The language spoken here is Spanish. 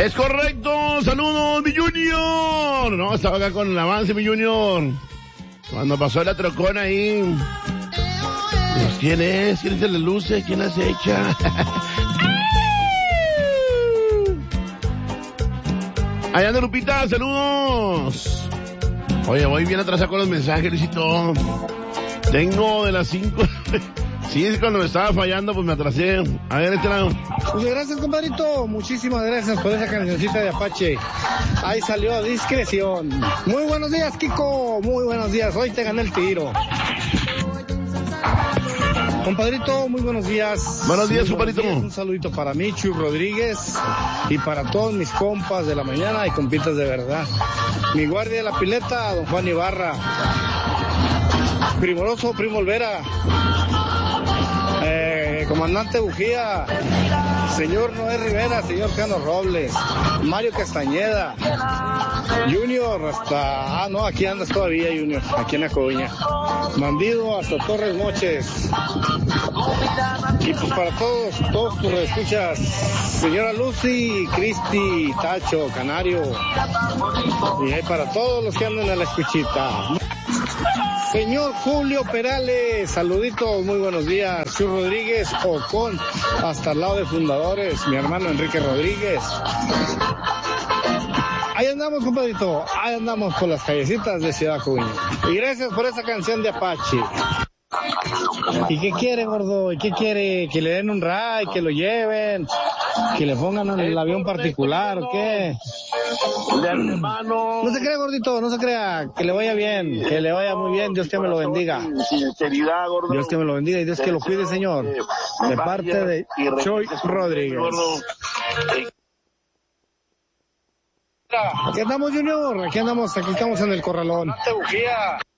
Es correcto, saludos mi Junior. No, estaba acá con el avance mi Junior. Cuando pasó la trocona ahí. Pues, ¿quién es? ¿Quién es de las luces? ¿Quién las echa? Allá anda Lupita, saludos. Oye, voy bien atrasado con los mensajes, Luisito. Tengo de las 5. Sí, es cuando me estaba fallando, pues me atrasé. A ver, este lado. Muchas gracias, compadrito. Muchísimas gracias por esa cancioncita de Apache. Ahí salió a discreción. Muy buenos días, Kiko. Muy buenos días. Hoy te gané el tiro. Compadrito, muy buenos días. Buenos días, compadrito. Un saludito para Michu Rodríguez y para todos mis compas de la mañana y compitas de verdad. Mi guardia de la pileta, don Juan Ibarra. Primoroso, Primo Olvera. Comandante Bujía, señor Noé Rivera, señor Cano Robles, Mario Castañeda, Junior hasta... no, aquí andas todavía, Junior, aquí en La Coruña. Bandido hasta Torres Moches. Y pues para todos tus escuchas, señora Lucy, Cristi, Tacho, Canario. Y ahí para todos los que andan a la escuchita. Señor Julio Perales, saluditos, muy buenos días. Chu Rodríguez, Ocon, hasta el lado de Fundadores, mi hermano Enrique Rodríguez. Ahí andamos, compadrito, ahí andamos por las callecitas de Ciudad Coruña. Y gracias por esa canción de Apache. ¿Y qué quiere, gordo? ¿Y qué quiere? ¿Que le den un ride, que lo lleven, que le pongan en el avión particular o qué? No se crea, gordito, no se crea, que le vaya bien, que le vaya muy bien, Dios que me lo bendiga. Sinceridad, gordo. Dios que me lo bendiga y Dios que lo cuide, señor. De parte de Choy Rodríguez. Aquí andamos, Junior, aquí estamos en el corralón.